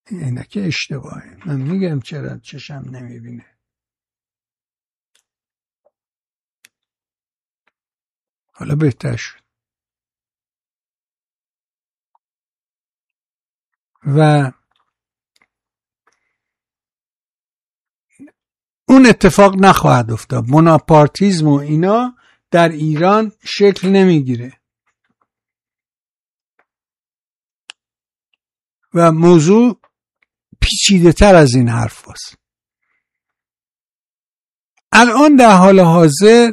اینه که اشتباهه. من میگم چرا چشم نمیبینه. حالا بهتر شد. و اون اتفاق نخواهد افتاد. بناپارتیزم و اینا در ایران شکل نمیگیره و موضوع پیچیده تر از این حرف هست. الان در حال حاضر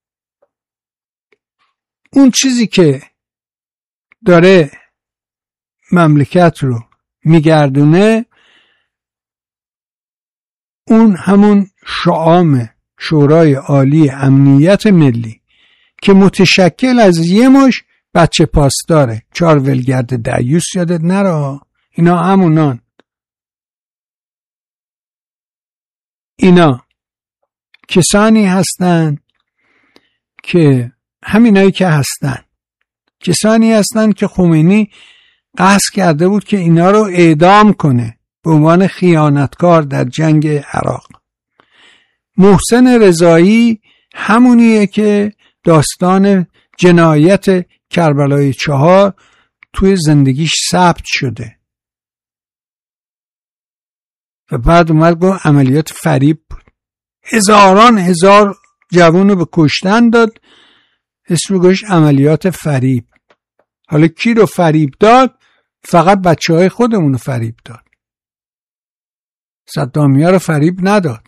اون چیزی که داره مملکت رو میگردونه اون همون شعام شورای عالی امنیت ملی که متشکل از یه مش بچه پاسداره، 4 ولگرد دیوس یادت نره، اینا همونان. اینا کسانی هستن که همینایی که هستن، کسانی هستن که خمینی قصد کرده بود که اینا رو اعدام کنه به عنوان خیانتکار در جنگ عراق. محسن رضایی همونیه که داستان جنایت کربلای 4 توی زندگیش ثبت شده و بعد اومد گفت عملیات فریب بود. هزار جوانو به کشتن داد، اسم گوش عملیات فریب. حالا کی رو فریب داد؟ فقط بچه‌های خودمون رو فریب داد. صدامیا رو فریب نداد.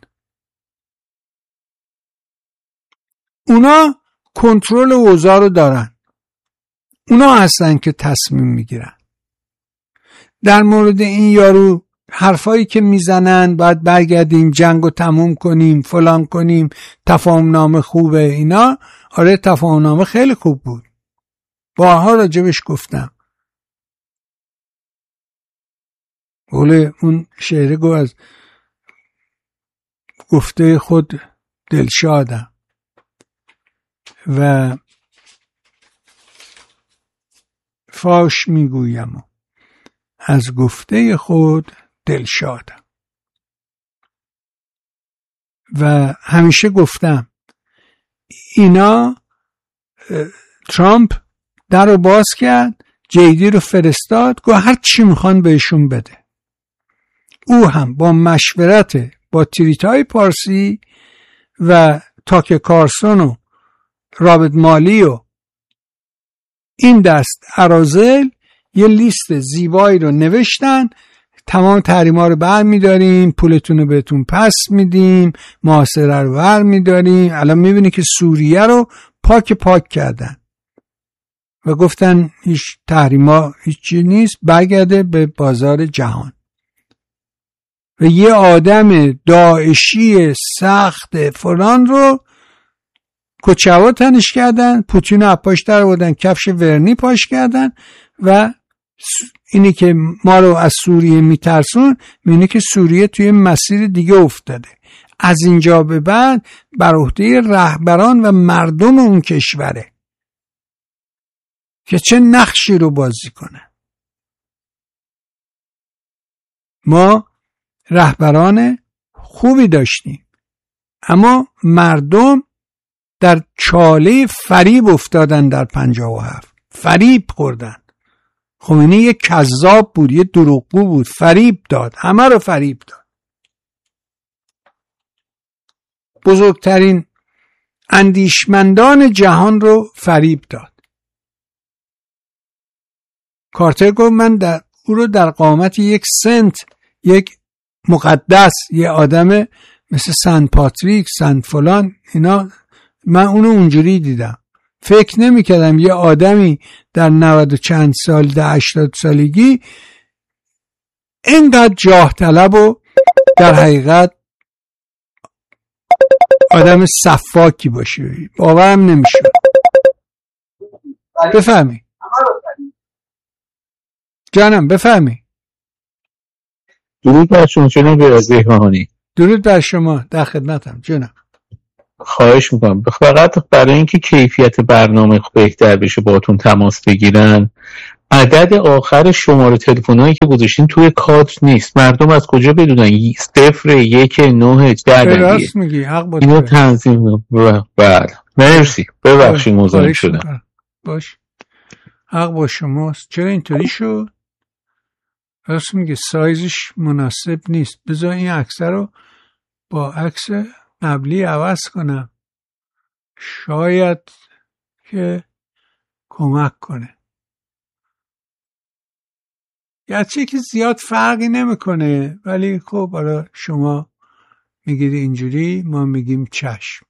اونا کنترل اوضاع رو دارن. اونا هستن که تصمیم میگیرن. در مورد این یارو حرفایی که میزنن باید برگردیم جنگو تموم کنیم فلان کنیم تفاهم نامه خوبه اینا، آره تفاهم نامه خیلی خوب بود، بارها راجبش گفتم. بله اون شعره گو از گفته خود دلشادم و فاش میگویم از گفته خود دلشادم. و همیشه گفتم اینا ترامپ در رو باز کرد، جیدی رو فرستاد، گفت هر چی میخوان بهشون بده. او هم با مشورت با تریتای پارسی و تاک کارسون و رابط مالی و این دست ارازل یه لیست زیبایی رو نوشتن، تمام تحریما رو برمی‌داریم، پولتون رو بهتون پس میدیم، محاصره رو برمی‌داریم. الان می‌بینی که سوریه رو پاک کردن و گفتن هیچ تحریما هیچی نیست، برگرده به بازار جهان. و یه آدم داعشی سخت فلان رو کچوا تنش کردن، پوتین رو پاش در آوردن، کفش ورنی پاش کردن و اینی که ما رو از سوریه میترسون، میینه که سوریه توی مسیر دیگه افتاده. از اینجا به بعد بر عهده رهبران و مردم اون کشوره که چه نقشی رو بازی کنه. ما رهبران خوبی داشتیم اما مردم در چاله فریب افتادن. در 57 فریب خوردن. خمینی یک کذاب بود، یک دروغگو بود، فریب داد، همه رو فریب داد. بزرگترین اندیشمندان جهان رو فریب داد. کارتر گفت من او رو در قامت یک سنت، یک مقدس، یه آدم مثل سن پاتریک، سن فلان اینا، من اونو اونجوری دیدم. فکر نمی کردم یه آدمی در 90 چند سال، در 80 سالگی اینقدر جاه طلب و در حقیقت آدم صفاکی باشه. باورم نمیشه. بفهمی جانم، بفهمی. درود بر شما جناب ریحانی. درود بر شما، در خدمتم جناب. خواهش میکنم فقط برای اینکه کیفیت برنامه بهتر بشه باهاتون تماس بگیرن، عدد آخر شماره تلفن‌هایی که گذاشتین توی کادر نیست. مردم از کجا بدونن 0 1 9 چه عددیه؟ راست میگی، حق با اینو توه. تنظیم بله. مرسی، ببخشید مزاحم خواهش شدم. می‌کنم. باش، حق با شماست. چرا اینطوری شد؟ راست میگه، سایزش مناسب نیست. بذار این عکس رو با عکس قبلی عوض کنم، شاید که کمک کنه. گرچه که زیاد فرقی نمیکنه، ولی خب برای شما میگید اینجوری، ما میگیم چشم.